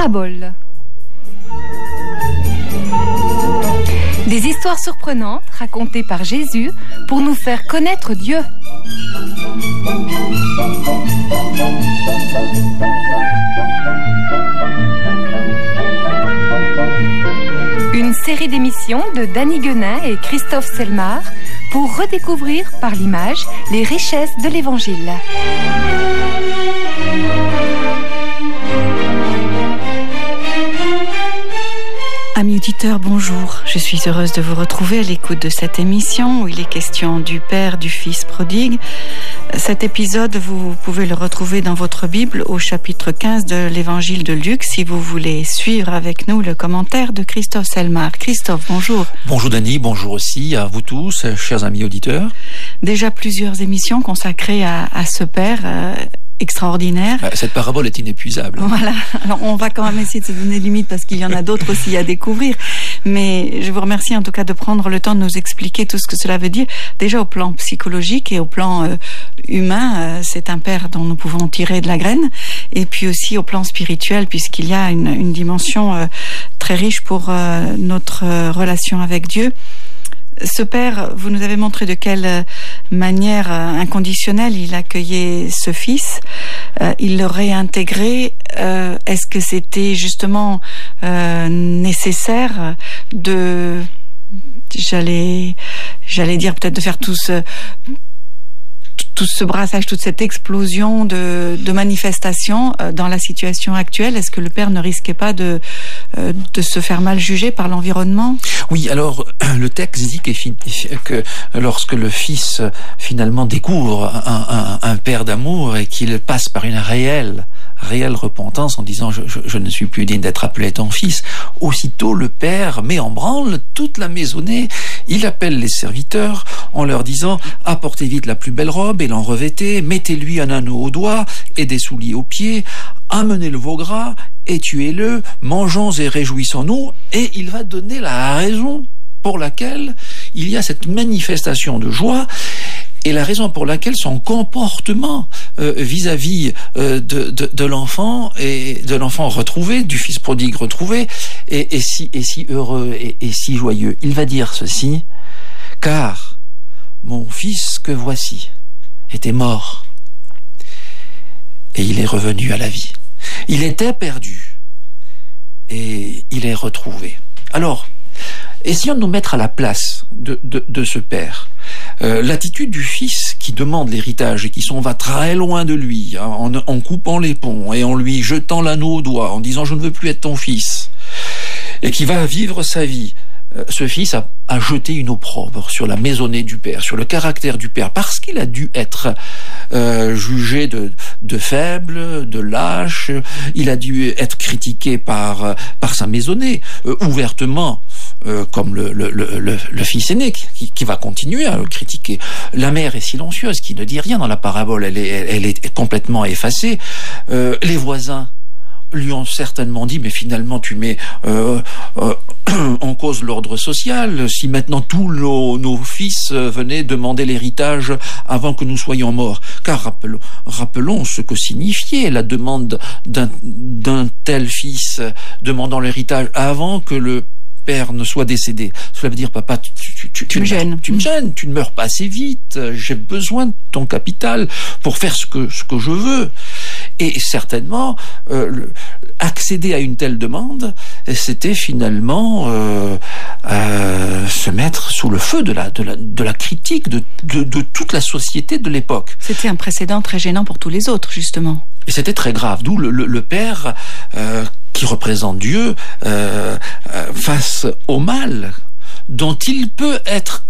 Paraboles. Des histoires surprenantes racontées par Jésus pour nous faire connaître Dieu. Une série d'émissions de Danny Guenin et Christophe Selmar pour redécouvrir par l'image les richesses de l'Évangile. Amis auditeurs, bonjour. Je suis heureuse de vous retrouver à l'écoute de cette émission où il est question du Père, du Fils prodigue. Cet épisode, vous pouvez le retrouver dans votre Bible au chapitre 15 de l'Évangile de Luc si vous voulez suivre avec nous le commentaire de Christophe Selmar. Christophe, bonjour. Bonjour Dany, bonjour aussi à vous tous, chers amis auditeurs. Déjà plusieurs émissions consacrées à ce Père extraordinaire. Cette parabole est inépuisable. Voilà. Alors, on va quand même essayer de se donner limite parce qu'il y en a d'autres aussi à découvrir. Mais je vous remercie en tout cas de prendre le temps de nous expliquer tout ce que cela veut dire. Déjà au plan psychologique et au plan humain, c'est un Père dont nous pouvons tirer de la graine. Et puis aussi au plan spirituel, puisqu'il y a une dimension très riche pour notre relation avec Dieu. Ce Père, vous nous avez montré de quelle manière inconditionnelle il accueillait ce Fils, il le réintégrait. Est-ce que c'était justement nécessaire de, j'allais dire peut-être de faire tout ce brassage, toute cette explosion de manifestations dans la situation actuelle? Est-ce que le Père ne risquait pas de se faire mal juger par l'environnement? Oui, alors le texte dit que lorsque le Fils finalement découvre un Père d'amour et qu'il passe par une réelle repentance en disant je ne suis plus digne d'être appelé ton fils, aussitôt le Père met en branle toute la maisonnée. Il appelle les serviteurs en leur disant apportez vite la plus belle robe et l'en revêtez, mettez-lui un anneau au doigt et des souliers aux pieds, amenez le veau gras et tuez-le, mangeons et réjouissons-nous. Et il va donner la raison pour laquelle il y a cette manifestation de joie et la raison pour laquelle son comportement vis-à-vis de l'enfant et de l'enfant retrouvé, du Fils prodigue retrouvé, est si heureux et si joyeux. Il va dire ceci: car mon fils que voici était mort et il est revenu à la vie. Il était perdu et il est retrouvé. Alors, essayons de nous mettre à la place de ce Père. L'attitude du Fils qui demande l'héritage et qui s'en va très loin de lui, en coupant les ponts et en lui jetant l'anneau au doigt, en disant « je ne veux plus être ton fils », et qui va vivre sa vie. Ce Fils a jeté une opprobre sur la maisonnée du Père, sur le caractère du Père, parce qu'il a dû être jugé de faible, de lâche. Il a dû être critiqué par sa maisonnée, ouvertement, comme le fils aîné qui va continuer à le critiquer. La mère est silencieuse, qui ne dit rien dans la parabole, elle est complètement effacée. Les voisins lui ont certainement dit, mais finalement tu mets en cause l'ordre social. Si maintenant tous nos fils venaient demander l'héritage avant que nous soyons morts, car rappelons ce que signifiait la demande d'un tel fils demandant l'héritage avant que le Père ne soit décédé. Cela veut dire, papa, tu me gênes, tu ne meurs pas assez vite, j'ai besoin de ton capital pour faire ce que je veux. Et certainement, accéder à une telle demande, c'était finalement se mettre sous le feu de la critique de toute la société de l'époque. C'était un précédent très gênant pour tous les autres, justement. Et c'était très grave, d'où le Père qui représente Dieu face au mal dont il peut être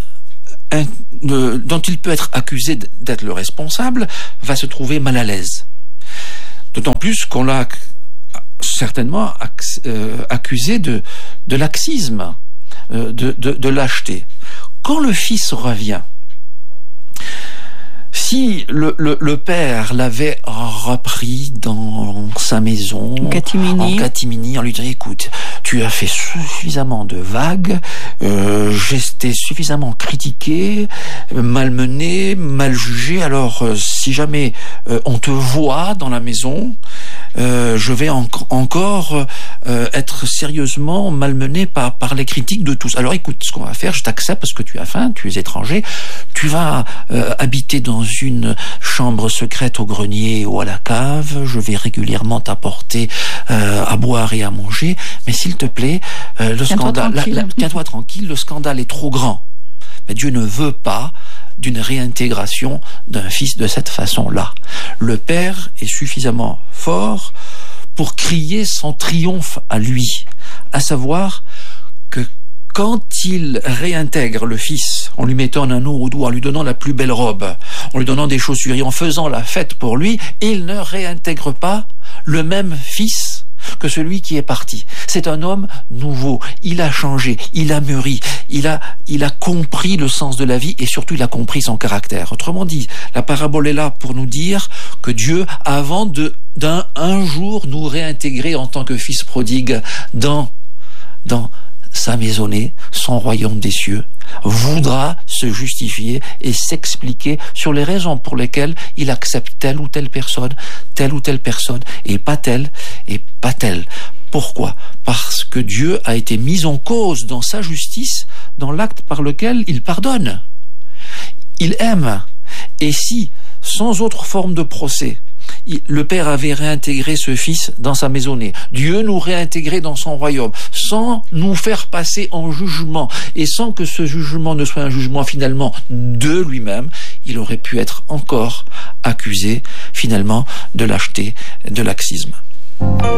accusé d'être le responsable, va se trouver mal à l'aise. D'autant plus qu'on l'a certainement accusé de laxisme, de lâcheté. Quand le Fils revient, Si le père l'avait repris dans sa maison, en catimini, en lui disant, écoute, tu as fait suffisamment de vagues, j'étais suffisamment critiqué, malmené, mal jugé, alors si jamais on te voit dans la maison, je vais encore être sérieusement malmené par les critiques de tous. Alors écoute, ce qu'on va faire, je t'accepte parce que tu as faim, tu es étranger, tu vas habiter dans une chambre secrète au grenier ou à la cave, je vais régulièrement t'apporter à boire et à manger, mais s'il te plaît, tiens-toi tranquille, le scandale est trop grand. Mais Dieu ne veut pas d'une réintégration d'un fils de cette façon-là. Le père est suffisamment fort pour crier son triomphe à lui, à savoir que quand il réintègre le fils, en lui mettant un anneau au doigt, en lui donnant la plus belle robe, en lui donnant des chaussures et en faisant la fête pour lui, il ne réintègre pas le même fils que celui qui est parti. C'est un homme nouveau, il a changé, il a mûri, il a compris le sens de la vie et surtout il a compris son caractère. Autrement dit, la parabole est là pour nous dire que Dieu, avant d'un jour nous réintégrer en tant que fils prodigue dans sa maisonnée, son royaume des cieux, voudra se justifier et s'expliquer sur les raisons pour lesquelles il accepte telle ou telle personne, et pas telle. Pourquoi ? Parce que Dieu a été mis en cause dans sa justice, dans l'acte par lequel il pardonne. Il aime. Et si, sans autre forme de procès, le Père avait réintégré ce Fils dans sa maisonnée, Dieu nous réintégrait dans son royaume, sans nous faire passer en jugement, et sans que ce jugement ne soit un jugement finalement de lui-même, il aurait pu être encore accusé finalement de lâcheté, de laxisme.